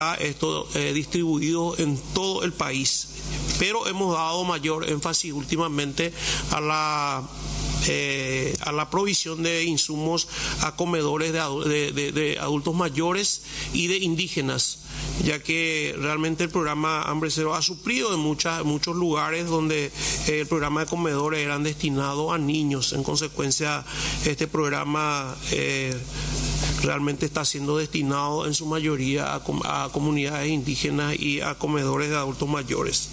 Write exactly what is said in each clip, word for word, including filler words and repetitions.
esto eh, distribuido en todo el país, pero hemos dado mayor énfasis últimamente a la eh, a la provisión de insumos a comedores de, de, de, de adultos mayores y de indígenas, ya que realmente el programa Hambre Cero ha suplido en muchas, muchos lugares donde eh, el programa de comedores eran destinados a niños. En consecuencia, este programa eh, realmente está siendo destinado en su mayoría a, a comunidades indígenas y a comedores de adultos mayores.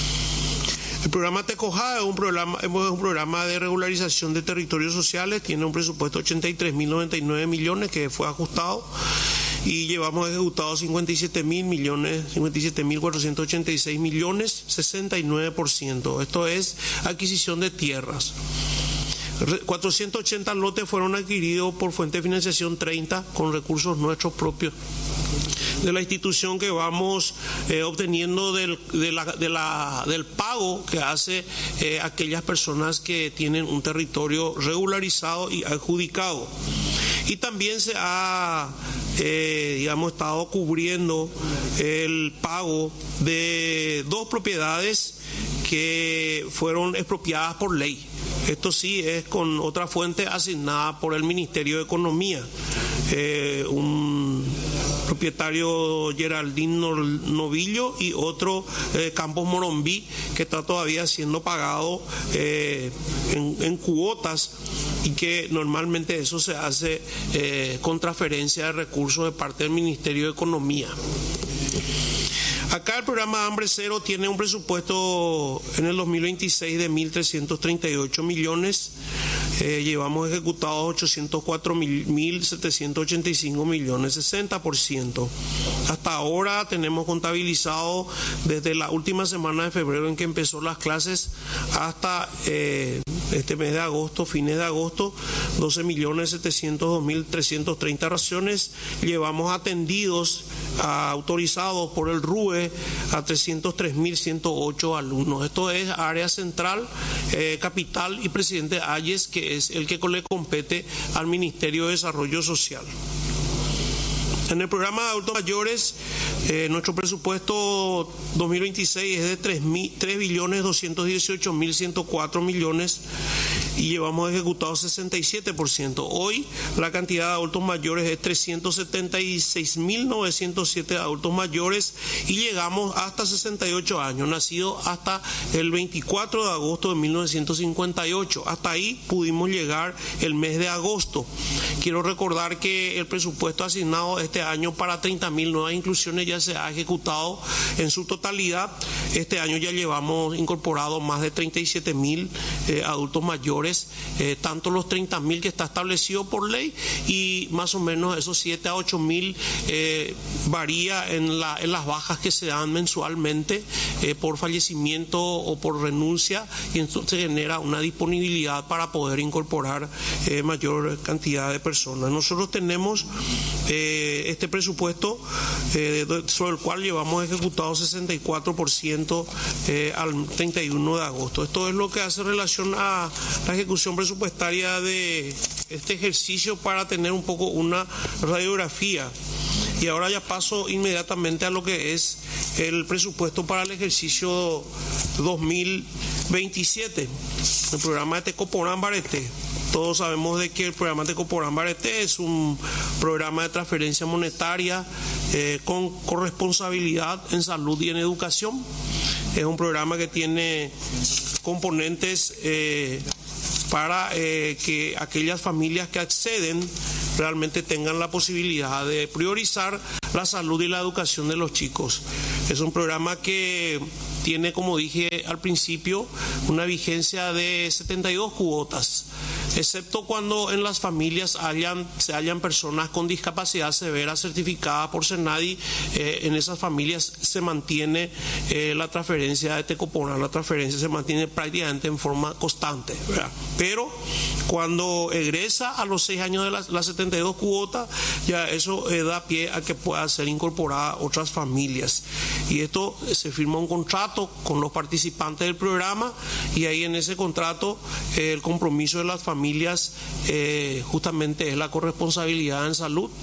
El programa Tecojá es un programa, es un programa de regularización de territorios sociales, tiene un presupuesto de ochenta y tres mil noventa y nueve millones que fue ajustado y llevamos ejecutados cincuenta y siete mil millones, cincuenta y siete mil cuatrocientos ochenta y seis millones, sesenta y nueve por ciento. Esto es adquisición de tierras. cuatrocientos ochenta lotes fueron adquiridos por fuente de financiación treinta con recursos nuestros propios de la institución que vamos eh, obteniendo del, de la, de la, del pago que hace eh, aquellas personas que tienen un territorio regularizado y adjudicado. Y también se ha, eh, digamos, estado cubriendo el pago de dos propiedades que fueron expropiadas por ley. Esto sí es con otra fuente asignada por el Ministerio de Economía. Eh, un propietario Geraldino Novillo y otro eh, Campos Morombí, que está todavía siendo pagado eh, en, en cuotas, y que normalmente eso se hace eh, con transferencia de recursos de parte del Ministerio de Economía. Acá el programa Hambre Cero tiene un presupuesto en el dos mil veintiséis de mil trescientos treinta y ocho millones. Eh, llevamos ejecutados ochocientos cuatro mil setecientos ochenta y cinco millones, sesenta por ciento. Hasta ahora tenemos contabilizado desde la última semana de febrero en que empezó las clases hasta eh, este mes de agosto, fines de agosto, doce millones setecientos dos mil trescientos treinta raciones. Llevamos atendidos, a, autorizados por el R U E a trescientos tres mil ciento ocho alumnos. Esto es área central, eh, capital y presidente Ayes, que es el que le compete al Ministerio de Desarrollo Social. En el programa de adultos mayores, eh, nuestro presupuesto dos mil veintiséis es de tres billones doscientos dieciocho mil ciento cuatro millones y llevamos ejecutado sesenta y siete por ciento. Hoy la cantidad de adultos mayores es trescientos setenta y seis mil novecientos siete adultos mayores y llegamos hasta sesenta y ocho años, nacidos hasta el veinticuatro de agosto de mil novecientos cincuenta y ocho. Hasta ahí pudimos llegar el mes de agosto. Quiero recordar que el presupuesto asignado este año para treinta mil nuevas inclusiones ya se ha ejecutado en su totalidad. Este año ya llevamos incorporado más de treinta y siete mil eh, adultos mayores, eh, tanto los treinta mil que está establecido por ley y más o menos esos siete a ocho mil eh, varía en, la, en las bajas que se dan mensualmente eh, por fallecimiento o por renuncia, y entonces se genera una disponibilidad para poder incorporar eh, mayor cantidad de personas. Nosotros tenemos eh, este presupuesto eh, sobre el cual llevamos ejecutado sesenta y cuatro por ciento eh, al treinta y uno de agosto. Esto es lo que hace relación a la ejecución presupuestaria de este ejercicio, para tener un poco una radiografía. Y ahora ya paso inmediatamente a lo que es el presupuesto para el ejercicio dos mil veintisiete, el programa de Tecoporán Barete. Todos sabemos de que el programa de Tecoporán Barete es un programa de transferencia monetaria eh, con corresponsabilidad en salud y en educación. Es un programa que tiene componentes eh, para eh, que aquellas familias que acceden realmente tengan la posibilidad de priorizar la salud y la educación de los chicos. Es un programa que tiene, como dije al principio, una vigencia de setenta y dos cuotas, excepto cuando en las familias hayan, se hayan personas con discapacidad severa certificada por Senadi. Eh, en esas familias se mantiene eh, la transferencia de Tecoporán, la transferencia se mantiene prácticamente en forma constante, ¿verdad? Pero cuando egresa a los seis años de las, las setenta y dos cuotas, ya eso eh, da pie a que pueda ser incorporada otras familias. Y esto se firma un contrato con los participantes del programa, y ahí en ese contrato eh, el compromiso de las familias eh, justamente es la corresponsabilidad en salud,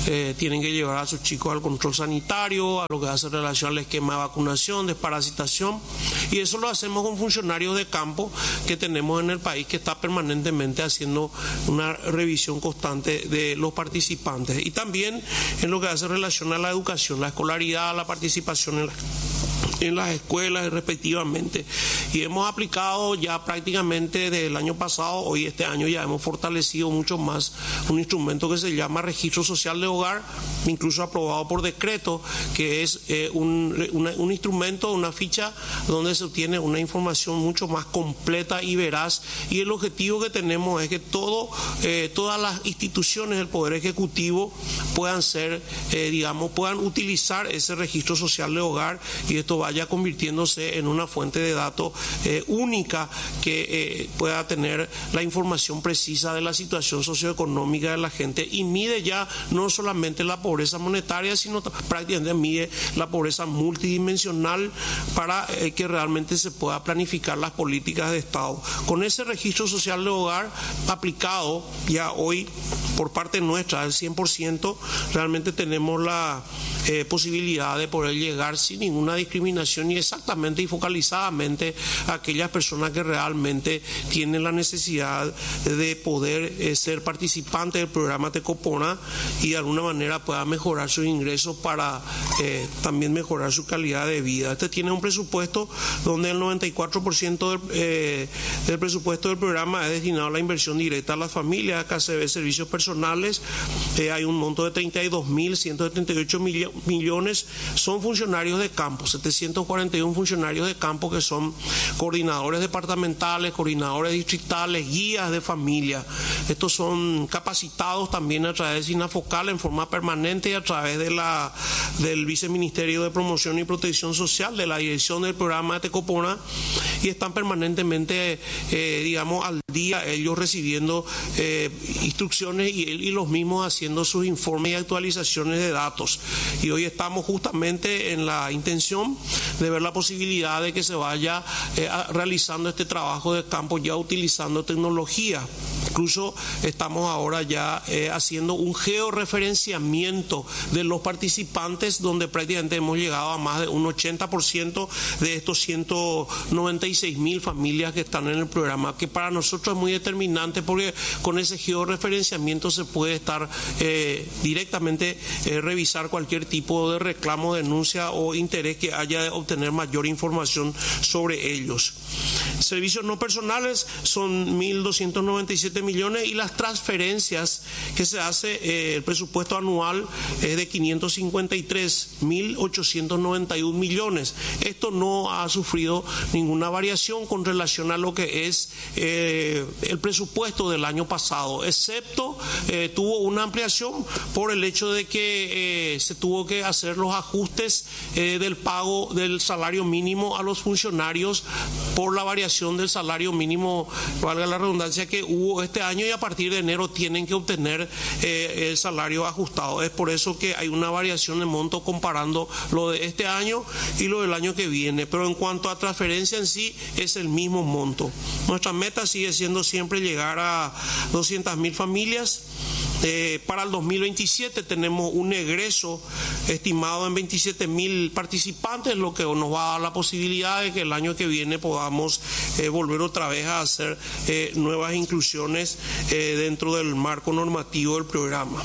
eh, tienen que llevar a sus chicos al control sanitario, a lo que hace relación al esquema de vacunación, desparasitación, y eso lo hacemos con funcionarios de campo que tenemos en el país, que está permanentemente haciendo una revisión constante de los participantes. Y también en lo que hace relación a la educación, la escolaridad, la participación en la en las escuelas respectivamente, y hemos aplicado ya prácticamente desde el año pasado, hoy este año ya hemos fortalecido mucho más un instrumento que se llama Registro Social de Hogar, incluso aprobado por decreto, que es eh, un, una, un instrumento, una ficha donde se obtiene una información mucho más completa y veraz, y el objetivo que tenemos es que todo, eh, todas las instituciones del Poder Ejecutivo puedan ser, eh, digamos, puedan utilizar ese Registro Social de Hogar, y esto va vaya convirtiéndose en una fuente de datos eh, única que eh, pueda tener la información precisa de la situación socioeconómica de la gente, y mide ya no solamente la pobreza monetaria, sino prácticamente mide la pobreza multidimensional para eh, que realmente se pueda planificar las políticas de Estado. Con ese registro social de hogar aplicado ya hoy por parte nuestra al cien por ciento, realmente tenemos la eh, posibilidad de poder llegar sin ninguna discriminación y exactamente y focalizadamente a aquellas personas que realmente tienen la necesidad de poder eh, ser participantes del programa Tecopona y de alguna manera pueda mejorar sus ingresos para eh, también mejorar su calidad de vida. Este tiene un presupuesto donde el noventa y cuatro por ciento del, eh, del presupuesto del programa es destinado a la inversión directa a las familias, acá se ve servicios personales, eh, hay un monto de treinta y dos mil ciento setenta y ocho millones, son funcionarios de campo, setecientos cuarenta y uno funcionarios de campo que son coordinadores departamentales, coordinadores distritales, guías de familia. Estos son capacitados también a través de SINAFOCAL en forma permanente y a través de la, del Viceministerio de Promoción y Protección Social, de la dirección del programa de Tecopona, y están permanentemente, eh, digamos, al día, ellos recibiendo eh, instrucciones y, y los mismos haciendo sus informes y actualizaciones de datos. Y hoy estamos justamente en la intención de ver la posibilidad de que se vaya eh, realizando este trabajo de campo ya utilizando tecnología. Incluso estamos ahora ya eh, haciendo un georreferenciamiento de los participantes, donde prácticamente hemos llegado a más de un ochenta por ciento de estos ciento noventa y seis mil familias que están en el programa, que para nosotros es muy determinante porque con ese georreferenciamiento se puede estar eh, directamente eh, revisar cualquier tipo de reclamo, denuncia o interés que haya de obtener mayor información sobre ellos. Servicios no personales son mil doscientos noventa y siete millones y las transferencias que se hace, eh, el presupuesto anual es de quinientos cincuenta y tres mil ochocientos noventa y un millones. Esto no ha sufrido ninguna variación con relación a lo que es eh, el presupuesto del año pasado, excepto eh, tuvo una ampliación por el hecho de que eh, se tuvo que hacer los ajustes eh, del pago del salario mínimo a los funcionarios por la variación del salario mínimo, valga la redundancia, que hubo este año, y a partir de enero tienen que obtener eh, el salario ajustado. Es por eso que hay una variación de monto comparando lo de este año y lo del año que viene, pero en cuanto a transferencia en sí es el mismo monto. Nuestra meta sigue siendo siempre llegar a doscientas mil familias. Eh, para el dos mil veintisiete tenemos un egreso estimado en veintisiete mil participantes, lo que nos va a dar la posibilidad de que el año que viene podamos eh, volver otra vez a hacer eh, nuevas inclusiones eh, dentro del marco normativo del programa.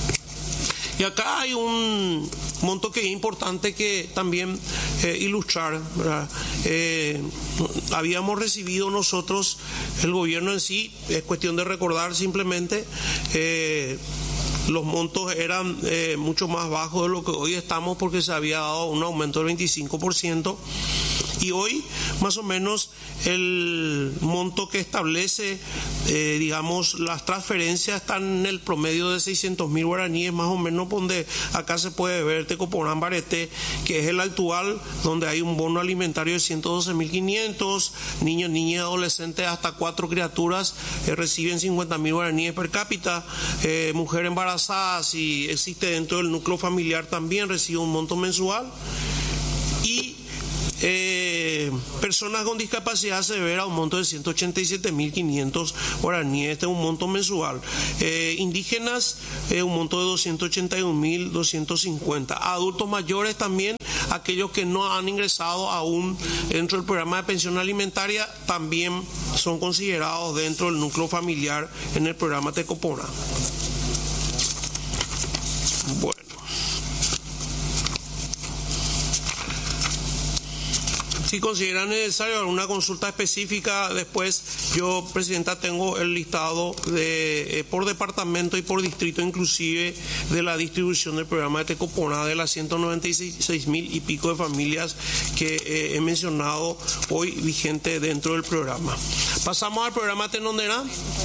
Y acá hay un monto que es importante que también eh, ilustrar, ¿verdad? Eh, habíamos recibido nosotros, el gobierno en sí, es cuestión de recordar simplemente, eh, los montos eran eh, mucho más bajos de lo que hoy estamos porque se había dado un aumento del veinticinco por ciento. Y hoy, más o menos, el monto que establece, eh, digamos, las transferencias están en el promedio de seiscientos mil guaraníes, más o menos, donde acá se puede ver Tecopona Bareté, que es el actual, donde hay un bono alimentario de ciento doce mil quinientos, niños, niñas y adolescentes hasta cuatro criaturas eh, reciben cincuenta mil guaraníes per cápita, eh, mujer embarazada, si existe dentro del núcleo familiar, también recibe un monto mensual. Y Eh, Eh, personas con discapacidad severa, un monto de ciento ochenta y siete mil quinientos guaraníes, este es un monto mensual. Eh, indígenas, eh, un monto de doscientos ochenta y un mil doscientos cincuenta. Adultos mayores también, aquellos que no han ingresado aún dentro del programa de pensión alimentaria, también son considerados dentro del núcleo familiar en el programa Tecopona. Bueno. Si consideran necesario alguna consulta específica, después yo, Presidenta, tengo el listado de, eh, por departamento y por distrito inclusive de la distribución del programa de Tecopona de las ciento noventa y seis mil y pico de familias que eh, he mencionado hoy vigente dentro del programa. Pasamos al programa Tenondera.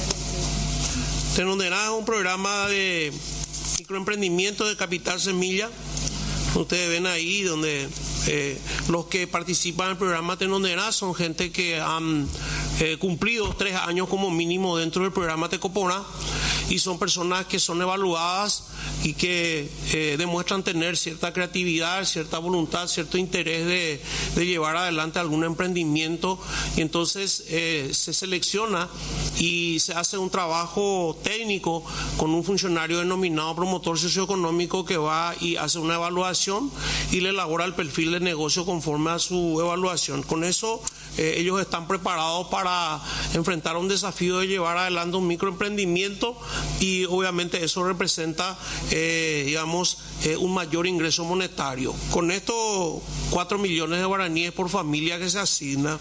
Tenondera es un programa de microemprendimiento de capital semilla. Ustedes ven ahí donde eh, los que participan en el programa Tenondera son gente que han eh, cumplido tres años como mínimo dentro del programa Tecopona y son personas que son evaluadas y que eh, demuestran tener cierta creatividad, cierta voluntad, cierto interés de, de llevar adelante algún emprendimiento, y entonces eh, se selecciona y se hace un trabajo técnico con un funcionario denominado promotor socioeconómico que va y hace una evaluación y le elabora el perfil de negocio conforme a su evaluación. Con eso eh, ellos están preparados para enfrentar un desafío de llevar adelante un microemprendimiento, y obviamente eso representa eh, digamos eh, un mayor ingreso monetario. Con esto cuatro millones de guaraníes por familia que se asigna.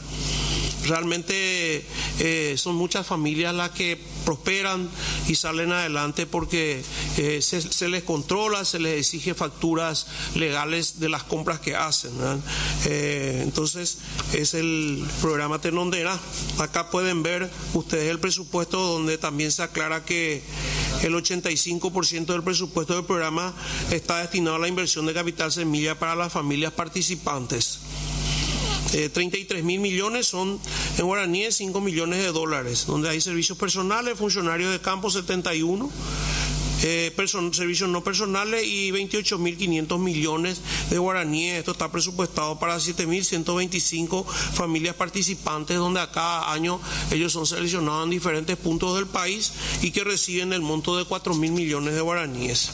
Realmente eh, son muchas familias las que prosperan y salen adelante porque eh, se, se les controla, se les exige facturas legales de las compras que hacen, eh, entonces es el programa Tenondera. Acá pueden ver ustedes el presupuesto, donde también se aclara que el ochenta y cinco por ciento del presupuesto del programa está destinado a la inversión de capital semilla para las familias participantes. Eh, treinta y tres mil millones son en guaraníes, cinco millones de dólares, donde hay servicios personales, funcionarios de campo setenta y uno, eh, person, servicios no personales y veintiocho mil quinientos millones de guaraníes. Esto está presupuestado para siete mil ciento veinticinco familias participantes, donde a cada año ellos son seleccionados en diferentes puntos del país y que reciben el monto de cuatro mil millones de guaraníes.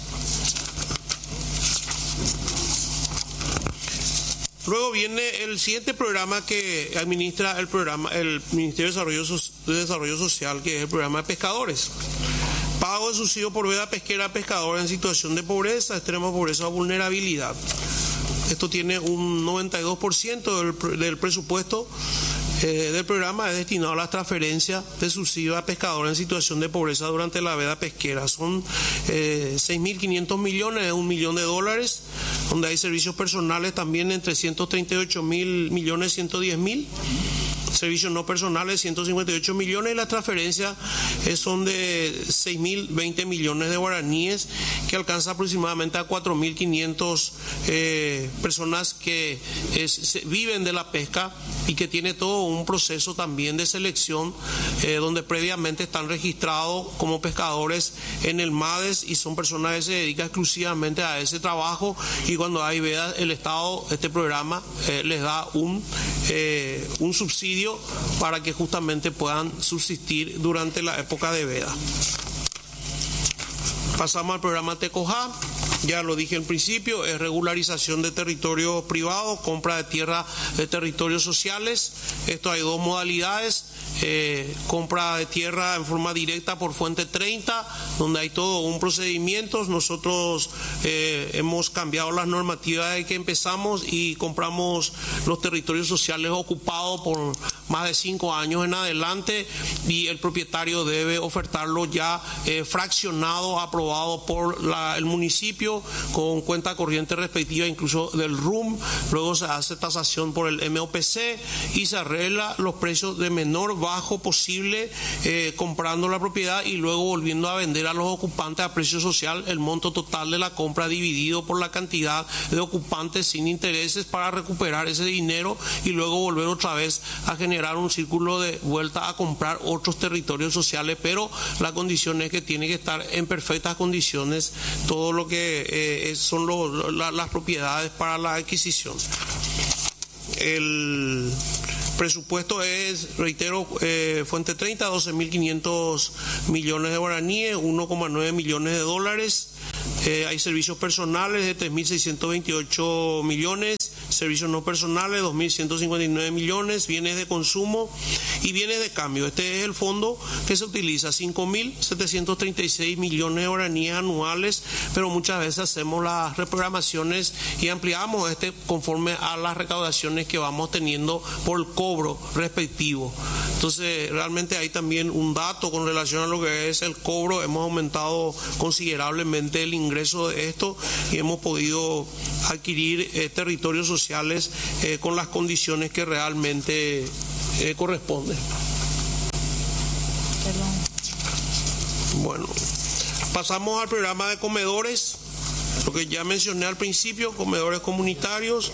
Luego viene el siguiente programa que administra el programa el Ministerio de Desarrollo, de Desarrollo Social, que es el programa de pescadores. Pago de subsidio por veda pesquera a pescadores en situación de pobreza, extrema pobreza o vulnerabilidad. Esto tiene un noventa y dos por ciento del, del presupuesto eh, del programa es destinado a las transferencias de subsidio a pescadores en situación de pobreza durante la veda pesquera. Son eh, seis mil quinientos millones, un millón de dólares, donde hay servicios personales también en trescientos treinta y ocho mil millones ciento diez mil. Servicios no personales ciento cincuenta y ocho millones, y las transferencias eh, son de seis mil veinte millones de guaraníes, que alcanza aproximadamente a cuatro mil quinientos eh, personas que eh, se, viven de la pesca y que tiene todo un proceso también de selección eh, donde previamente están registrados como pescadores en el MADES y son personas que se dedican exclusivamente a ese trabajo, y cuando hay vedas el Estado, este programa eh, les da un, eh, un subsidio para que justamente puedan subsistir durante la época de veda. Pasamos al programa Tecojá. Ya lo dije al principio, es regularización de territorios privados, compra de tierra de territorios sociales. Esto hay dos modalidades. Eh, compra de tierra en forma directa por Fuente treinta, donde hay todo un procedimiento. Nosotros eh, hemos cambiado las normativas de que empezamos y compramos los territorios sociales ocupados por más de cinco años en adelante, y el propietario debe ofertarlo ya eh, fraccionado, aprobado por la, el municipio, con cuenta corriente respectiva incluso del R U M. Luego se hace tasación por el M O P C y se arregla los precios de menor bajo posible, eh, comprando la propiedad y luego volviendo a vender a los ocupantes a precio social el monto total de la compra dividido por la cantidad de ocupantes sin intereses, para recuperar ese dinero y luego volver otra vez a generar un círculo de vuelta a comprar otros territorios sociales, pero la condición es que tiene que estar en perfectas condiciones todo lo que eh, son lo, la, las propiedades para la adquisición. el presupuesto es, reitero, eh, fuente treinta, doce mil quinientos millones de guaraníes, uno coma nueve millones de dólares. Eh, hay servicios personales de tres mil seiscientos veintiocho millones, servicios no personales dos mil ciento cincuenta y nueve millones, bienes de consumo y bienes de cambio. Este es el fondo que se utiliza, cinco mil setecientos treinta y seis millones de guaraníes anuales, pero muchas veces hacemos las reprogramaciones y ampliamos este conforme a las recaudaciones que vamos teniendo por el cobro respectivo. Entonces, realmente hay también un dato con relación a lo que es el cobro. Hemos aumentado considerablemente el ingreso de esto y hemos podido adquirir eh, territorios sociales eh, con las condiciones que realmente eh, corresponden. Perdón. Bueno, pasamos al programa de comedores, lo que ya mencioné al principio, comedores comunitarios,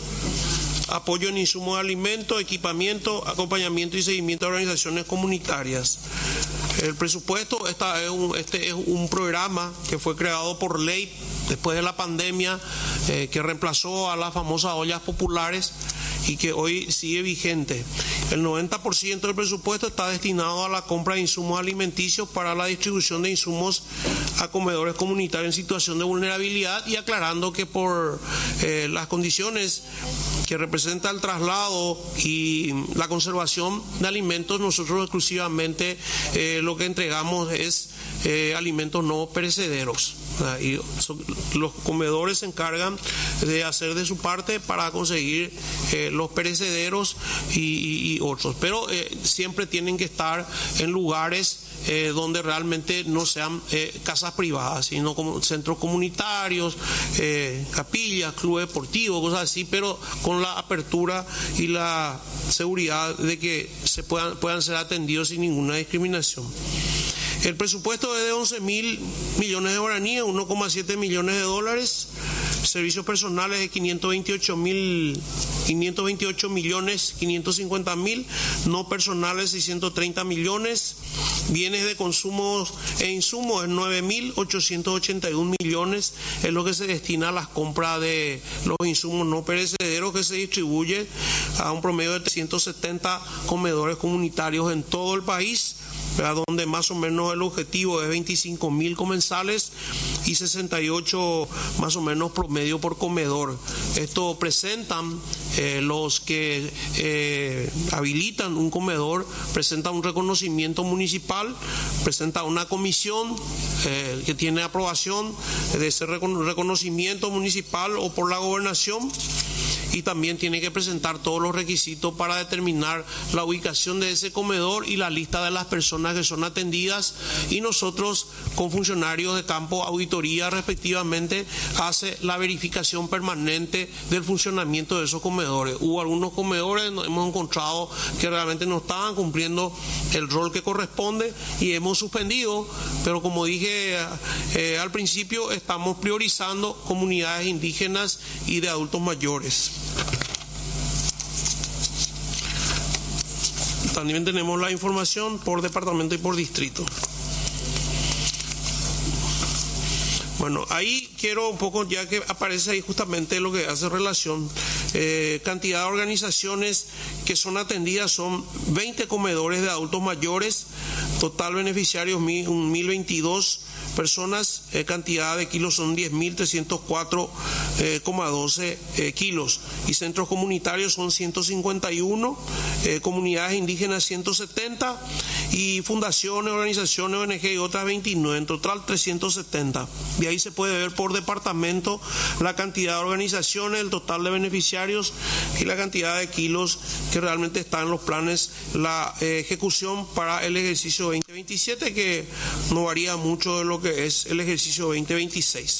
apoyo en insumos de alimentos, equipamiento, acompañamiento y seguimiento de organizaciones comunitarias. El presupuesto, esta es un, este es un programa que fue creado por ley después de la pandemia, eh, que reemplazó a las famosas ollas populares y que hoy sigue vigente. El noventa por ciento del presupuesto está destinado a la compra de insumos alimenticios para la distribución de insumos a comedores comunitarios en situación de vulnerabilidad, y aclarando que por eh, las condiciones que representa el traslado y la conservación de alimentos, nosotros exclusivamente eh, lo que entregamos es eh, alimentos no perecederos. Y los comedores se encargan de hacer de su parte para conseguir eh, los perecederos y, y, y otros, pero eh, siempre tienen que estar en lugares eh, donde realmente no sean eh, casas privadas, sino como centros comunitarios, eh, capillas, clubes deportivos, cosas así, pero con la apertura y la seguridad de que se puedan, puedan ser atendidos sin ninguna discriminación. El presupuesto es de once mil millones de guaraníes, uno coma siete millones de dólares. Servicios personales de quinientos veintiocho mil, quinientos veintiocho millones quinientos cincuenta mil, no personales seiscientos treinta millones, bienes de consumo e insumos es nueve mil ochocientos ochenta y uno millones, es lo que se destina a las compras de los insumos no perecederos, que se distribuye a un promedio de trescientos setenta comedores comunitarios en todo el país, donde más o menos el objetivo es veinticinco mil comensales y sesenta y ocho más o menos promedio por comedor. Esto presentan eh, los que eh, habilitan un comedor, presentan un reconocimiento municipal, presenta una comisión eh, que tiene aprobación de ese reconocimiento municipal o por la gobernación, y también tiene que presentar todos los requisitos para determinar la ubicación de ese comedor y la lista de las personas que son atendidas, y nosotros con funcionarios de campo, auditoría respectivamente, hace la verificación permanente del funcionamiento de esos comedores. Hubo algunos comedores, nos hemos encontrado que realmente no estaban cumpliendo el rol que corresponde y hemos suspendido, pero como dije eh, al principio, estamos priorizando comunidades indígenas y de adultos mayores. También tenemos la información por departamento y por distrito. Bueno, ahí quiero un poco, ya que aparece ahí justamente lo que hace relación, eh, cantidad de organizaciones que son atendidas son veinte comedores de adultos mayores, total beneficiarios mil veintidós personas, eh, cantidad de kilos son diez mil trescientos cuatro coma doce eh, kilos, y centros comunitarios son ciento cincuenta y uno, eh, comunidades indígenas ciento setenta, y fundaciones, organizaciones, O N G y otras veintinueve, en total trescientos setenta. De ahí se puede ver por departamento la cantidad de organizaciones, el total de beneficiarios y la cantidad de kilos que realmente están en los planes, la eh, ejecución para el ejercicio veinte veintisiete, que no varía mucho de lo que es el ejercicio veinte veintiséis.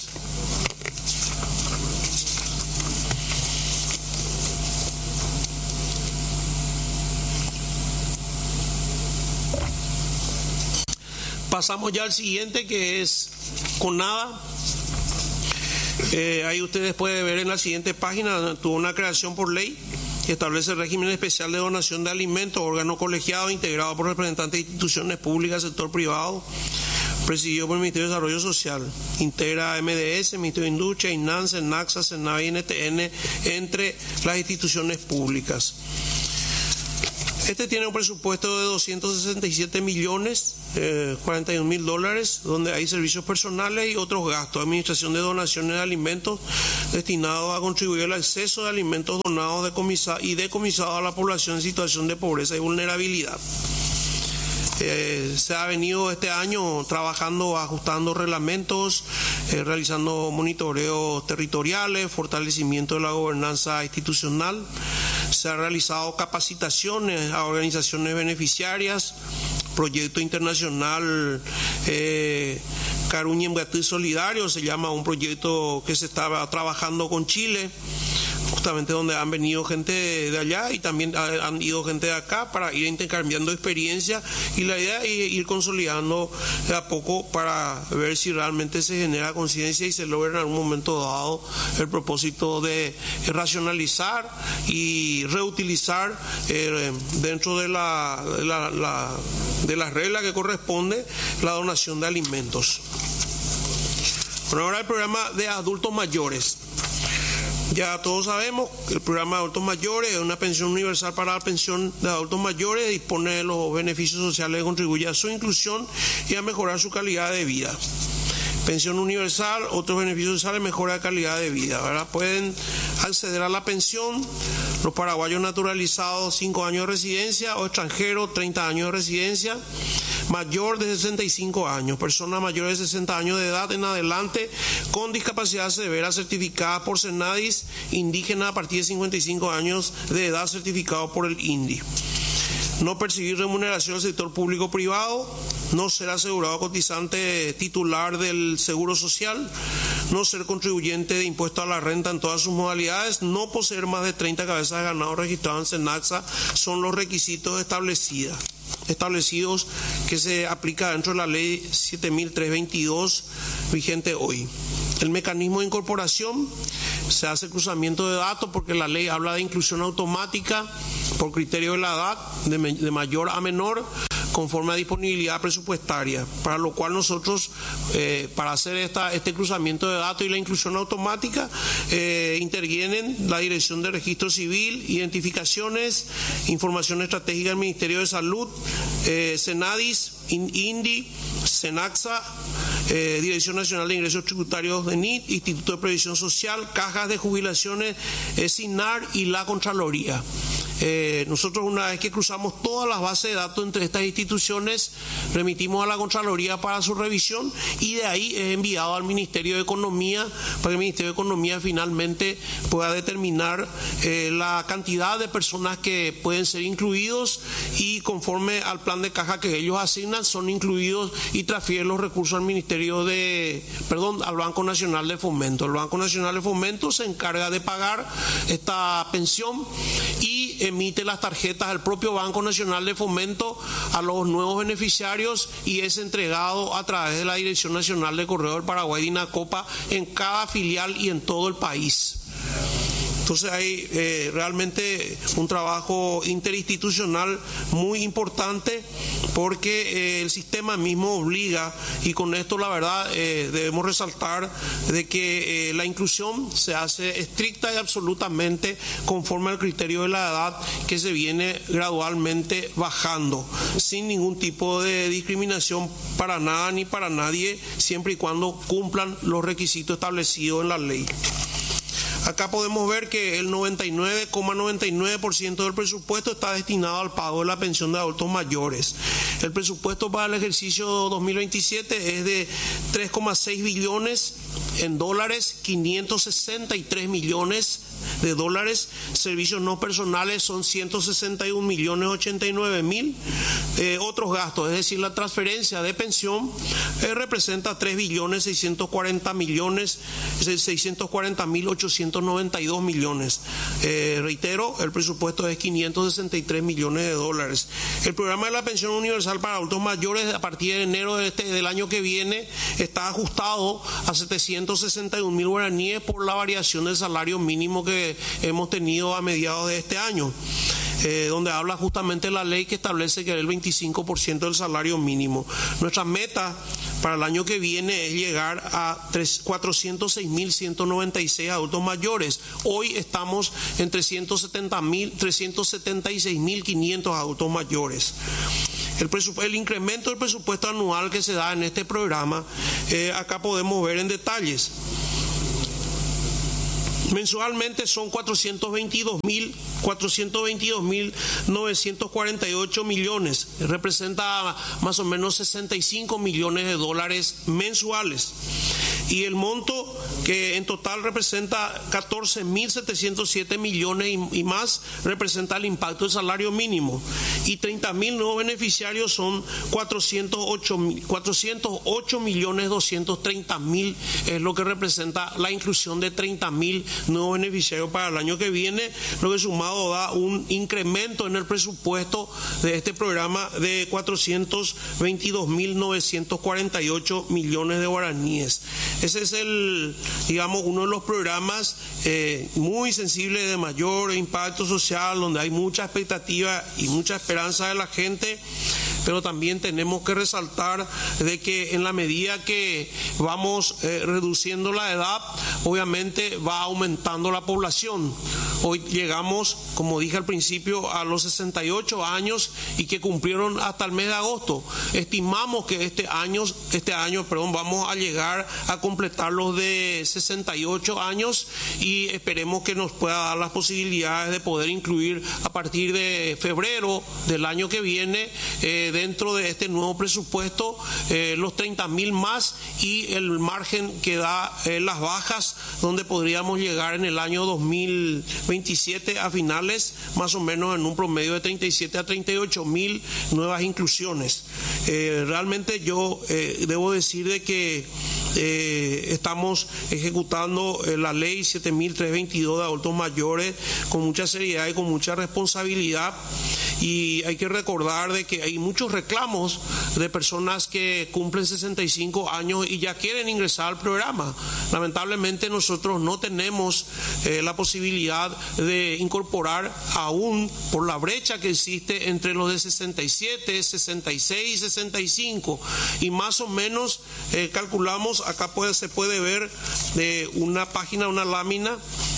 Pasamos ya al siguiente, que es CONADA. Eh, ahí ustedes pueden ver en la siguiente página, tuvo una creación por ley que establece el régimen especial de donación de alimentos, órgano colegiado integrado por representantes de instituciones públicas, sector privado, presidido por el Ministerio de Desarrollo Social. Integra M D S, Ministerio de Industria, INAN, SENACSA, SENAVE y N T N, entre las instituciones públicas. Este tiene un presupuesto de doscientos sesenta y siete millones, eh, cuarenta y un mil dólares, donde hay servicios personales y otros gastos, administración de donaciones de alimentos destinados a contribuir al acceso de alimentos donados decomisa- y decomisados a la población en situación de pobreza y vulnerabilidad. Eh, se ha venido este año trabajando, ajustando reglamentos, eh, realizando monitoreos territoriales, fortalecimiento de la gobernanza institucional. Se ha realizado capacitaciones a organizaciones beneficiarias, proyecto internacional eh, Caruñemgatí Solidario, se llama un proyecto que se estaba trabajando con Chile, justamente donde han venido gente de allá y también han ido gente de acá para ir intercambiando experiencia, y la idea es ir consolidando de a poco para ver si realmente se genera conciencia y se logra en algún momento dado el propósito de racionalizar y reutilizar eh, dentro de la, de la, la de las reglas que corresponde la donación de alimentos. Bueno, ahora el programa de adultos mayores. Ya todos sabemos que el programa de adultos mayores es una pensión universal para la pensión de adultos mayores, dispone de los beneficios sociales que contribuyen a su inclusión y a mejorar su calidad de vida. Pensión universal, otros beneficios sociales, mejora de calidad de vida, ¿verdad? Pueden acceder a la pensión los paraguayos naturalizados cinco años de residencia o extranjeros treinta años de residencia, mayor de sesenta y cinco años, personas mayores de sesenta años de edad en adelante con discapacidad severa certificada por SENADIS, indígena a partir de cincuenta y cinco años de edad certificado por el INDI. No percibir remuneración del sector público-privado, no ser asegurado cotizante titular del Seguro Social, no ser contribuyente de impuesto a la renta en todas sus modalidades, no poseer más de treinta cabezas de ganado registradas en SENACSA, son los requisitos establecidos. establecidos que se aplica dentro de la ley siete mil trescientos veintidós vigente hoy. El mecanismo de incorporación, se hace cruzamiento de datos porque la ley habla de inclusión automática por criterio de la edad, de, de mayor a menor, conforme a disponibilidad presupuestaria, para lo cual nosotros, eh, para hacer esta, este cruzamiento de datos y la inclusión automática, eh, intervienen la Dirección de Registro Civil, Identificaciones, Información Estratégica del Ministerio de Salud, eh, SENADIS, INDI, SENACSA, eh, Dirección Nacional de Ingresos Tributarios de N I T, Instituto de Previsión Social, Cajas de Jubilaciones, eh, SINAR y la Contraloría. Eh, nosotros, una vez que cruzamos todas las bases de datos entre estas instituciones, remitimos a la Contraloría para su revisión y de ahí es enviado al Ministerio de Economía para que el Ministerio de Economía finalmente pueda determinar eh, la cantidad de personas que pueden ser incluidos, y conforme al plan de caja que ellos asignan son incluidos y transfieren los recursos al Ministerio de, perdón, al Banco Nacional de Fomento. El Banco Nacional de Fomento se encarga de pagar esta pensión y emite las tarjetas al propio Banco Nacional de Fomento a los nuevos beneficiarios, y es entregado a través de la Dirección Nacional de Correo del Paraguay, DINACOPA, en cada filial y en todo el país. Entonces hay eh, realmente un trabajo interinstitucional muy importante, porque eh, el sistema mismo obliga, y con esto la verdad eh, debemos resaltar de que eh, la inclusión se hace estricta y absolutamente conforme al criterio de la edad, que se viene gradualmente bajando, sin ningún tipo de discriminación para nada ni para nadie, siempre y cuando cumplan los requisitos establecidos en la ley. Acá podemos ver que el noventa y nueve coma noventa y nueve por ciento del presupuesto está destinado al pago de la pensión de adultos mayores. El presupuesto para el ejercicio dos mil veintisiete es de tres coma seis billones en dólares, quinientos sesenta y tres millones de dólares. Servicios no personales son ciento sesenta y un millones ochenta y nueve mil. Eh, otros gastos, es decir, la transferencia de pensión eh, representa tres billones seiscientos cuarenta millones seiscientos cuarenta mil ochocientos noventa y dos millones. Eh, reitero, el presupuesto es quinientos sesenta y tres millones de dólares. El programa de la pensión universal para adultos mayores, a partir de enero de este, del año que viene, está ajustado a setecientos sesenta y un mil guaraníes por la variación del salario mínimo que hemos tenido a mediados de este año. eh, donde habla justamente la ley que establece que el veinticinco por ciento del salario mínimo. Nuestra meta para el año que viene es llegar a cuatrocientos seis mil ciento noventa y seis adultos mayores. Hoy estamos en trescientos setenta y seis mil quinientos adultos mayores. El, el incremento del presupuesto anual que se da en este programa, eh, acá podemos ver en detalles. Mensualmente son cuatrocientos veintidós mil novecientos cuarenta y ocho millones, representa más o menos sesenta y cinco millones de dólares mensuales. Y el monto que en total representa catorce mil setecientos siete millones y, y más representa el impacto del salario mínimo. Y treinta mil nuevos beneficiarios son cuatrocientos ocho millones doscientos treinta mil, es lo que representa la inclusión de treinta mil nuevos beneficiarios para el año que viene, lo que sumado da un incremento en el presupuesto de este programa de cuatrocientos veintidós mil novecientos cuarenta y ocho millones de guaraníes. Ese es el, digamos, uno de los programas eh, muy sensibles de mayor impacto social, donde hay mucha expectativa y mucha esperanza de la gente, pero también tenemos que resaltar de que en la medida que vamos eh, reduciendo la edad, obviamente va aumentando la población. Hoy llegamos, como dije al principio, a los sesenta y ocho años y que cumplieron hasta el mes de agosto. Estimamos que este año, este año, perdón, vamos a llegar a completar los de sesenta y ocho años y esperemos que nos pueda dar las posibilidades de poder incluir a partir de febrero del año que viene eh, dentro de este nuevo presupuesto eh, los treinta mil más y el margen que da eh, las bajas, donde podríamos llegar en el año dos mil veintisiete a finales más o menos en un promedio de treinta y siete a treinta y ocho mil nuevas inclusiones. Eh, realmente yo eh, debo decir de que eh, estamos ejecutando eh, la ley siete mil trescientos veintidós de adultos mayores con mucha seriedad y con mucha responsabilidad, y hay que recordar de que hay muchos reclamos de personas que cumplen sesenta y cinco años y ya quieren ingresar al programa. Lamentablemente nosotros no tenemos eh, la posibilidad de incorporar aún por la brecha que existe entre los de sesenta y siete, sesenta y seis y sesenta y cinco, y más o menos eh, calculamos, acá puede, se puede ver de una página, una lámina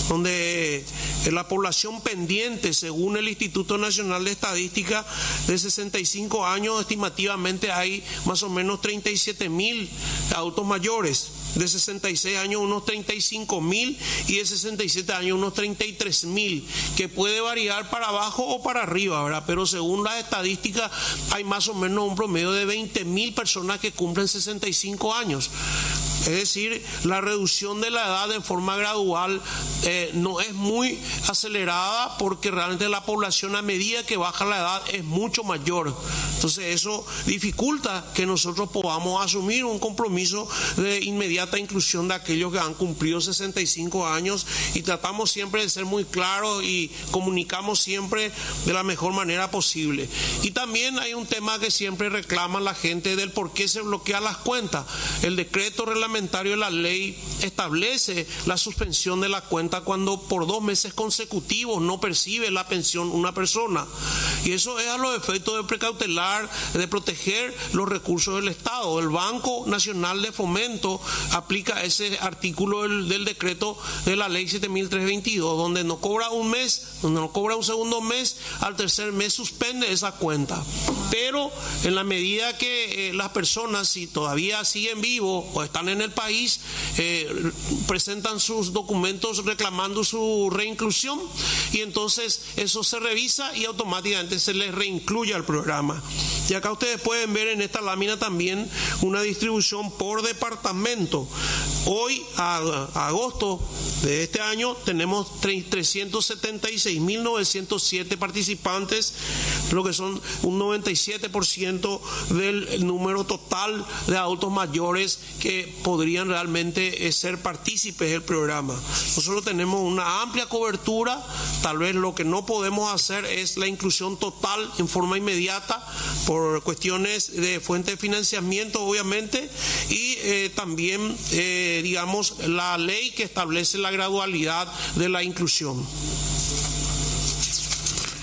donde eh, la población pendiente, según el Instituto Nacional de Estadística, de sesenta y cinco años, estimativamente hay más o menos treinta y siete mil adultos mayores. De sesenta y seis años unos treinta y cinco mil y de sesenta y siete años unos treinta y tres mil, que puede variar para abajo o para arriba, ¿verdad? Pero según las estadísticas hay más o menos un promedio de veinte mil personas que cumplen sesenta y cinco años. Es decir, la reducción de la edad de forma gradual eh, no es muy acelerada, porque realmente la población a medida que baja la edad es mucho mayor. Entonces eso dificulta que nosotros podamos asumir un compromiso de inmediata inclusión de aquellos que han cumplido sesenta y cinco años, y tratamos siempre de ser muy claros y comunicamos siempre de la mejor manera posible. Y también hay un tema que siempre reclama la gente del por qué se bloquean las cuentas. El decreto reglamentario de la ley establece la suspensión de la cuenta cuando por dos meses consecutivos no percibe la pensión una persona, y eso es a los efectos de precautelar, de proteger los recursos del Estado. El Banco Nacional de Fomento aplica ese artículo del, del decreto de la ley siete mil trescientos veintidós, donde no cobra un mes, donde no cobra un segundo mes, al tercer mes suspende esa cuenta. Pero en la medida que eh, las personas, si todavía siguen vivos o están en el país, eh, presentan sus documentos reclamando su reinclusión, y entonces eso se revisa y automáticamente se les reincluye al programa. Y acá ustedes pueden ver en esta lámina también una distribución por departamento. Hoy, a, a agosto de este año, tenemos trescientos setenta y seis mil novecientos siete participantes, lo que son un noventa y siete por ciento del número total de adultos mayores que podrían realmente eh, ser partícipes del programa. Nosotros tenemos una amplia cobertura. Tal vez lo que no podemos hacer es la inclusión total en forma inmediata por cuestiones de fuente de financiamiento, obviamente, y eh, también eh, digamos la ley que establece la gradualidad de la inclusión.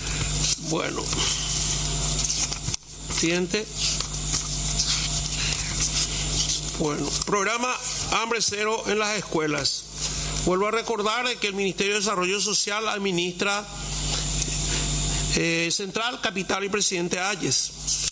Bueno. Siguiente. Bueno, programa Hambre Cero en las escuelas. Vuelvo a recordar que el Ministerio de Desarrollo Social administra eh, Central, Capital y Presidente Hayes.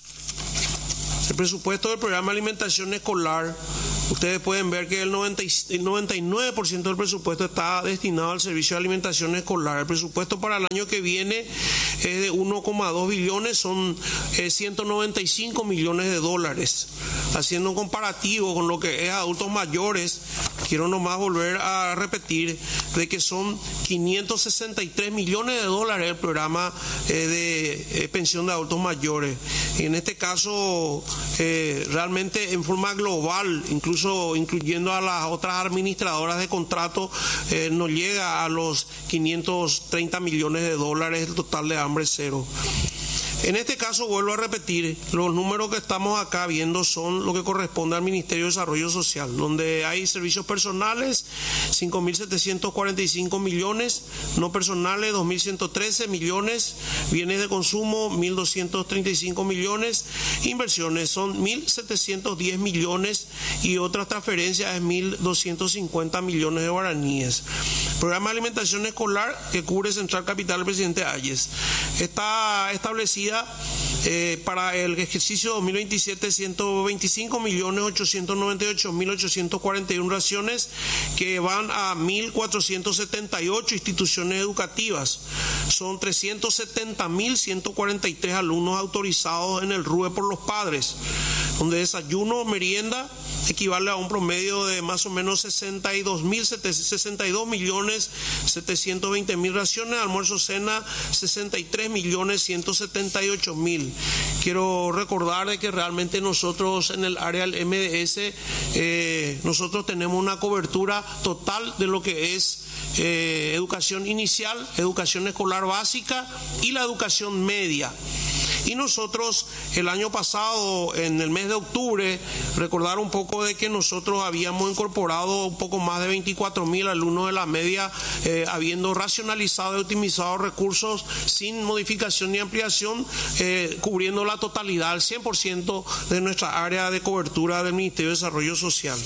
El presupuesto del programa de alimentación escolar, ustedes pueden ver que el, noventa y, el noventa y nueve por ciento del presupuesto está destinado al servicio de alimentación escolar. El presupuesto para el año que viene es de uno coma dos billones, son eh, ciento noventa y cinco millones de dólares. Haciendo un comparativo con lo que es adultos mayores, quiero nomás volver a repetir de que son quinientos sesenta y tres millones de dólares el programa eh, de eh, pensión de adultos mayores. Y en este caso, eh, realmente en forma global, incluso incluyendo a las otras administradoras de contrato, eh, nos llega a los quinientos treinta millones de dólares el total de Hambre Cero. En este caso, vuelvo a repetir, los números que estamos acá viendo son lo que corresponde al Ministerio de Desarrollo Social, donde hay servicios personales, cinco mil setecientos cuarenta y cinco millones, no personales, dos mil ciento trece millones, bienes de consumo, mil doscientos treinta y cinco millones, inversiones son mil setecientos diez millones y otras transferencias es mil doscientos cincuenta millones de guaraníes. Programa de alimentación escolar que cubre Central, Capital del Presidente Hayes. Está establecida eh, para el ejercicio dos mil veintisiete ciento veinticinco millones ochocientos noventa y ocho mil ochocientos cuarenta y uno raciones que van a mil cuatrocientos setenta y ocho instituciones educativas. Son trescientos setenta mil ciento cuarenta y tres alumnos autorizados en el R U E por los padres, donde desayuno, merienda equivale a un promedio de más o menos sesenta y dos millones setecientos veinte mil raciones, almuerzo, cena sesenta y tres millones ciento setenta y ocho mil. Quiero recordar de que realmente nosotros en el área del M D S eh, nosotros tenemos una cobertura total de lo que es eh, educación inicial, educación escolar básica y la educación media. Y nosotros el año pasado, en el mes de octubre, recordar un poco de que nosotros habíamos incorporado un poco más de veinticuatro mil alumnos de la media, eh, habiendo racionalizado y optimizado recursos sin modificación ni ampliación, eh, cubriendo la totalidad, el cien por ciento de nuestra área de cobertura del Ministerio de Desarrollo Social.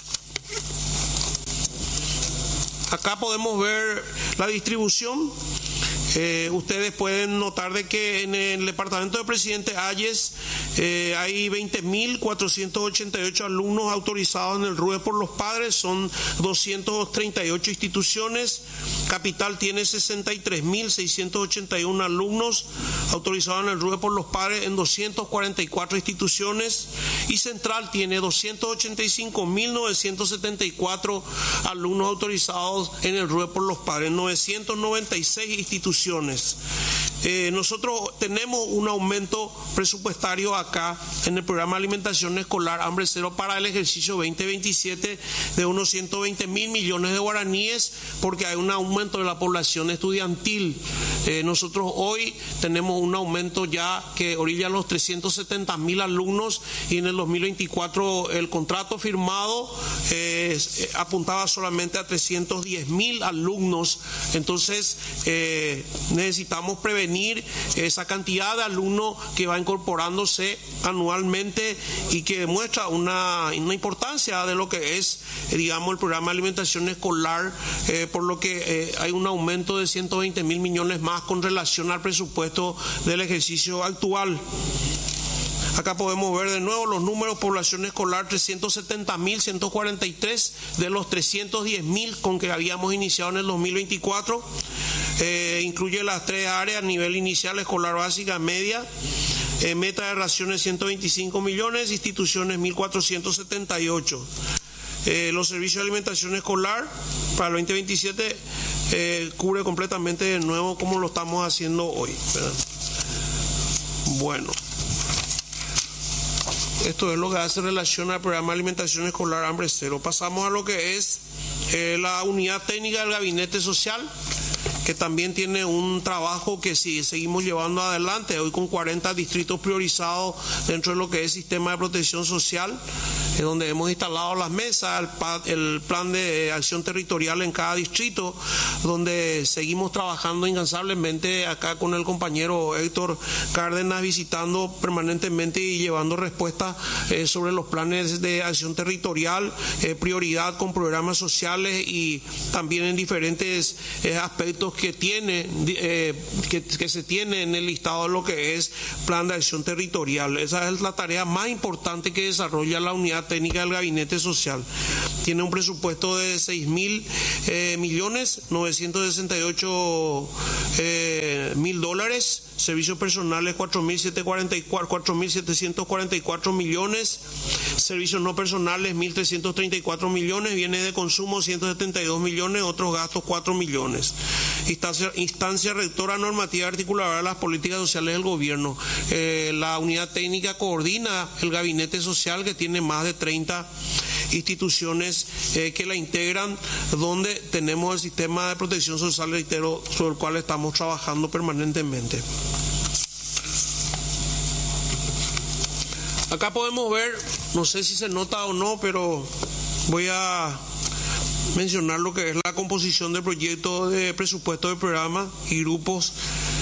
Acá podemos ver la distribución. Eh, ustedes pueden notar de que en el departamento del Presidente Hayes eh, hay veinte mil cuatrocientos ochenta y ocho alumnos autorizados en el R U E por los padres, son doscientas treinta y ocho instituciones. Capital tiene sesenta y tres mil seiscientos ochenta y uno alumnos autorizados en el R U E por los padres en doscientas cuarenta y cuatro instituciones, y Central tiene doscientos ochenta y cinco mil novecientos setenta y cuatro alumnos autorizados en el R U E por los padres, novecientas noventa y seis instituciones. Eh, nosotros tenemos un aumento presupuestario acá en el programa de alimentación escolar Hambre Cero para el ejercicio veinte veintisiete de unos ciento veinte mil millones de guaraníes, porque hay un aumento de la población estudiantil. Eh, nosotros hoy tenemos un aumento ya que orilla los trescientos setenta mil alumnos, y en el dos mil veinticuatro el contrato firmado eh, apuntaba solamente a trescientos diez mil alumnos. Entonces eh, necesitamos prevenir esa cantidad de alumnos que va incorporándose anualmente y que demuestra una, una importancia de lo que es, digamos, el programa de alimentación escolar, eh, por lo que eh, hay un aumento de ciento veinte mil millones más con relación al presupuesto del ejercicio actual. Acá podemos ver de nuevo los números: población escolar trescientos setenta mil ciento cuarenta y tres de los trescientos diez mil con que habíamos iniciado en el dos mil veinticuatro. Eh, incluye las tres áreas: nivel inicial, escolar básica, media. Eh, meta de raciones ciento veinticinco millones, instituciones mil cuatrocientos setenta y ocho. Eh, los servicios de alimentación escolar para el veinte veintisiete eh, cubre completamente de nuevo como lo estamos haciendo hoy, ¿verdad? Bueno, esto es lo que hace relación al programa de alimentación escolar Hambre Cero. Pasamos a lo que es eh, la unidad técnica del Gabinete Social, que también tiene un trabajo que sí, seguimos llevando adelante, hoy con cuarenta distritos priorizados dentro de lo que es sistema de protección social. eh, donde hemos instalado las mesas, el, el plan de acción territorial en cada distrito, donde seguimos trabajando incansablemente acá con el compañero Héctor Cárdenas, visitando permanentemente y llevando respuestas eh, sobre los planes de acción territorial, eh, prioridad con programas sociales y también en diferentes eh, aspectos que tiene eh, que, que se tiene en el listado de lo que es plan de acción territorial. Esa es la tarea más importante que desarrolla la unidad técnica del Gabinete Social. Tiene un presupuesto de seis mil eh, millones novecientos sesenta y ocho eh, mil dólares, servicios personales cuatro mil setecientos cuarenta y cuatro millones, servicios no personales mil trescientos treinta y cuatro millones, bienes de consumo ciento setenta y dos millones, otros gastos cuatro millones. Instancia, instancia rectora normativa articuladora de las políticas sociales del gobierno. Eh, la unidad técnica coordina el Gabinete Social, que tiene más de treinta instituciones eh, que la integran, donde tenemos el sistema de protección social, reitero, sobre el cual estamos trabajando permanentemente. Acá podemos ver, no sé si se nota o no, pero voy a mencionar lo que es la composición del proyecto de presupuesto de programa y grupos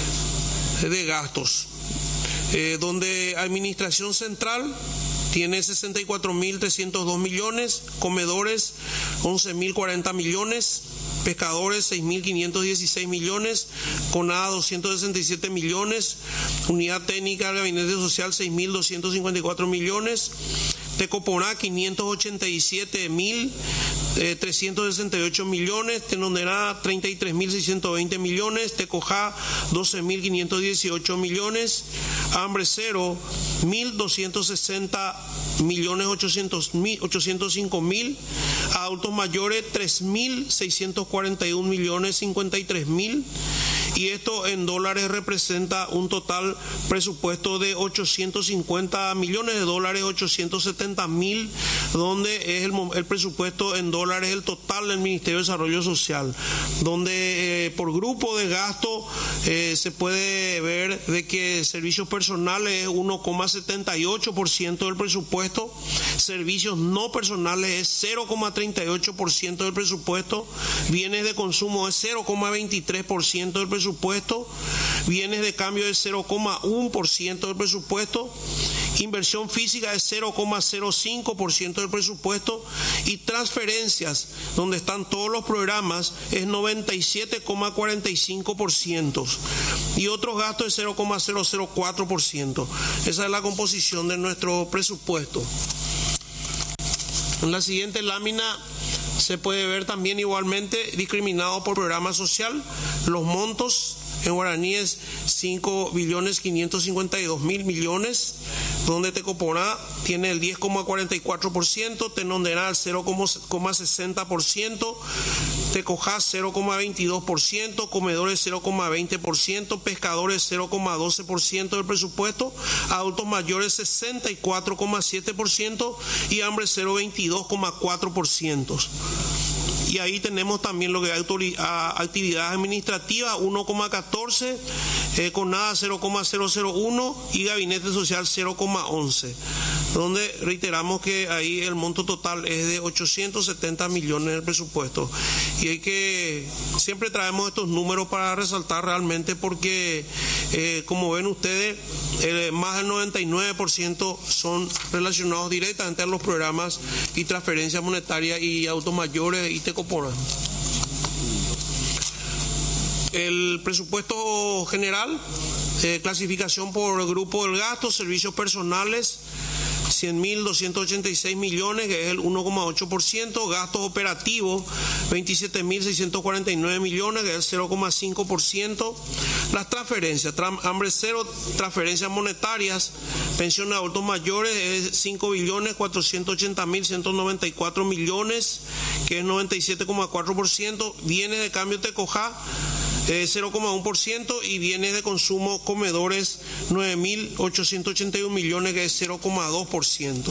de gastos, eh, donde Administración Central tiene sesenta y cuatro mil trescientos dos millones, comedores once mil cuarenta millones, pescadores seis mil quinientos dieciséis millones, CONADA doscientos sesenta y siete millones, unidad técnica del Gabinete Social seis mil doscientos cincuenta y cuatro millones, Tecoporá quinientos ochenta y siete mil trescientos sesenta y ocho millones, Tenonderá treinta y tres mil seiscientos veinte millones, Tecojá doce mil quinientos dieciocho millones, Hambre Cero mil doscientos sesenta millones ochocientos cinco mil, adultos mayores tres mil seiscientos cuarenta y un millones cincuenta y tres mil, y esto en dólares representa un total presupuesto de ochocientos cincuenta millones de dólares, ochocientos setenta mil, donde es el, el presupuesto en dólares el total del Ministerio de Desarrollo Social, donde eh, por grupo de gasto eh, se puede ver de que servicios personales es uno coma setenta y ocho por ciento del presupuesto, servicios no personales es cero coma treinta y ocho por ciento del presupuesto, bienes de consumo es cero coma veintitrés por ciento del presupuesto, bienes de cambio es cero coma uno por ciento del presupuesto, inversión física es cero coma cero cinco por ciento del presupuesto, y transferencias, donde están todos los programas, es noventa y siete coma cuarenta y cinco por ciento, y otros gastos es cero coma cero cero cuatro por ciento. Esa es la composición de nuestro presupuesto. En la siguiente lámina se puede ver también igualmente discriminado por programa social los montos. En guaraní es cinco billones quinientos cincuenta y dos mil millones, donde Tecoporá tiene el diez coma cuarenta y cuatro por ciento, Tenonderá el cero coma sesenta por ciento, Tecojá cero coma veintidós por ciento, comedores cero coma veinte por ciento, pescadores cero coma doce por ciento del presupuesto, adultos mayores sesenta y cuatro coma siete por ciento y hambre cero coma veintidós coma cuatro por ciento. Y ahí tenemos también lo que es actividades administrativas uno coma catorce, eh, CONADA cero coma cero cero uno y Gabinete Social cero coma once, donde reiteramos que ahí el monto total es de ochocientos setenta millones del presupuesto. Y hay que, siempre traemos estos números para resaltar realmente, porque eh, como ven ustedes, eh, más del noventa y nueve por ciento son relacionados directamente a los programas y transferencias monetarias y adultos mayores y Tecoporá. El presupuesto general, eh, clasificación por grupo del gasto, servicios personales cien mil doscientos ochenta y seis millones, que es el uno coma ocho por ciento, gastos operativos veintisiete mil seiscientos cuarenta y nueve millones, que es el cero coma cinco por ciento, las transferencias, hambre cero, transferencias monetarias, pensión de adultos mayores es cinco billones cuatrocientos ochenta mil ciento noventa y cuatro millones, que es noventa y siete coma cuatro por ciento, bienes de cambio Tecojá Eh, cero coma uno por ciento y bienes de consumo comedores nueve mil ochocientos ochenta y un millones, que es cero coma dos por ciento.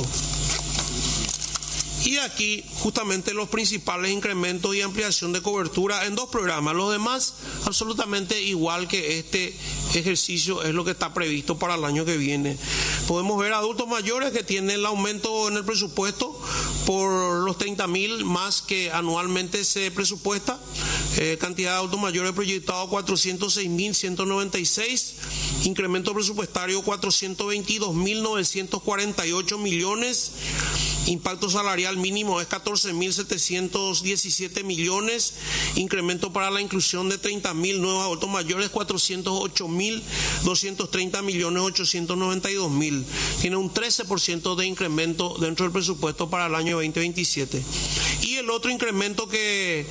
Y aquí justamente los principales incrementos y ampliación de cobertura en dos programas, los demás absolutamente igual que este ejercicio es lo que está previsto para el año que viene. Podemos ver adultos mayores que tienen el aumento en el presupuesto por los treinta mil más que anualmente se presupuesta. Eh, cantidad de adultos mayores proyectado cuatrocientos seis mil ciento noventa y seis, incremento presupuestario cuatrocientos veintidós mil novecientos cuarenta y ocho millones. Impacto salarial mínimo es catorce mil setecientos diecisiete millones, incremento para la inclusión de treinta mil nuevos adultos mayores, cuatrocientos ocho mil doscientos treinta millones ochocientos noventa y dos mil. Tiene un trece por ciento de incremento dentro del presupuesto para el año veinte veintisiete. Y el otro incremento que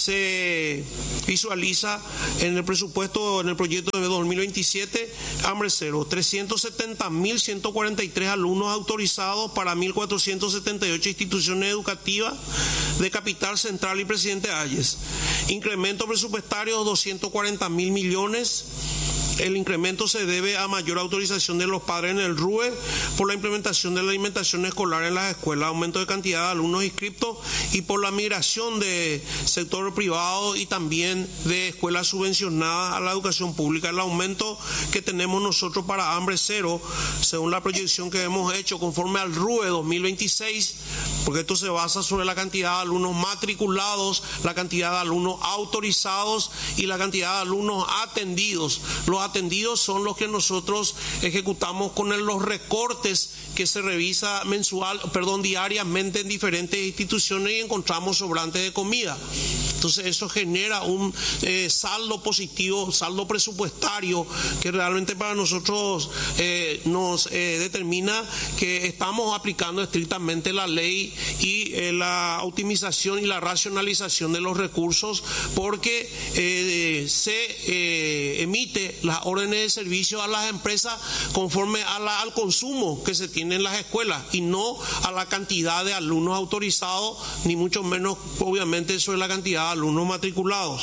se visualiza en el presupuesto, en el proyecto de dos mil veintisiete, hambre cero, trescientos setenta mil ciento cuarenta y tres alumnos autorizados para mil cuatrocientos setenta y ocho instituciones educativas de Capital Central y Presidente Hayes. Incremento presupuestario doscientos cuarenta mil millones. El incremento se debe a mayor autorización de los padres en el R U E por la implementación de la alimentación escolar en las escuelas, aumento de cantidad de alumnos inscriptos y por la migración de sector privado y también de escuelas subvencionadas a la educación pública. El aumento que tenemos nosotros para hambre cero, según la proyección que hemos hecho conforme al R U E dos mil veintiséis, porque esto se basa sobre la cantidad de alumnos matriculados, la cantidad de alumnos autorizados y la cantidad de alumnos atendidos. Los atendidos son los que nosotros ejecutamos con el, los recortes que se revisa mensual, perdón, diariamente en diferentes instituciones y encontramos sobrantes de comida. Entonces eso genera un eh, saldo positivo, saldo presupuestario que realmente para nosotros eh, nos eh, determina que estamos aplicando estrictamente la ley y eh, la optimización y la racionalización de los recursos, porque eh, se eh, emite las órdenes de servicio a las empresas conforme a la, al consumo que se tiene en las escuelas y no a la cantidad de alumnos autorizados, ni mucho menos obviamente sobre la cantidad de alumnos matriculados.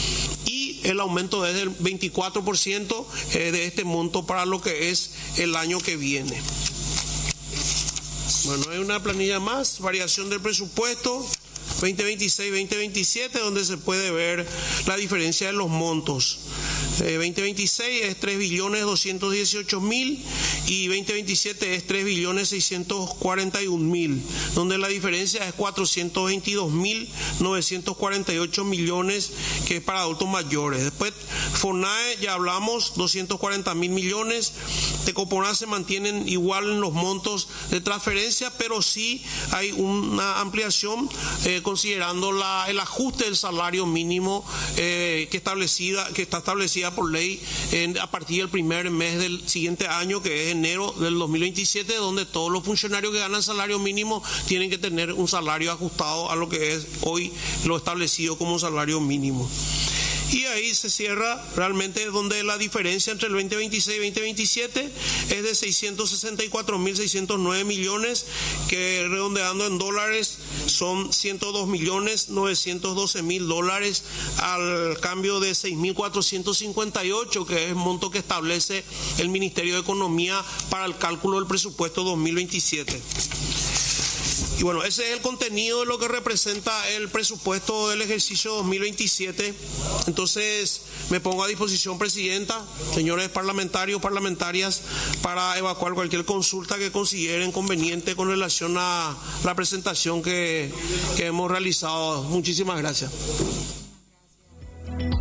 Y el aumento es del veinticuatro por ciento de este monto para lo que es el año que viene. Bueno, hay una planilla más, variación del presupuesto veinte veintiséis veinte veintisiete, donde se puede ver la diferencia de los montos. Eh, veinte veintiséis es tres billones doscientos dieciocho mil y veinte veintisiete es tres billones seiscientos cuarenta y un mil, donde la diferencia es cuatrocientos veintidós mil novecientos cuarenta y ocho millones, que es para adultos mayores. Después FONAE ya hablamos, doscientos cuarenta mil millones. Tecoponá se mantienen igual en los montos de transferencia, pero sí hay una ampliación eh, considerando la, el ajuste del salario mínimo eh, que, establecida, que está establecida por ley en, a partir del primer mes del siguiente año, que es enero del dos mil veintisiete, donde todos los funcionarios que ganan salario mínimo tienen que tener un salario ajustado a lo que es hoy lo establecido como salario mínimo. Y ahí se cierra realmente donde la diferencia entre el veinte veintiséis y veinte veintisiete es de seiscientos sesenta y cuatro mil seiscientos nueve millones, que redondeando en dólares son ciento dos millones novecientos doce mil dólares al cambio de seis mil cuatrocientos cincuenta y ocho, que es el monto que establece el Ministerio de Economía para el cálculo del presupuesto dos mil veintisiete. Y bueno, ese es el contenido de lo que representa el presupuesto del ejercicio dos mil veintisiete. Entonces me pongo a disposición, Presidenta, señores parlamentarios, parlamentarias, para evacuar cualquier consulta que consideren conveniente con relación a la presentación que, que hemos realizado. Muchísimas gracias.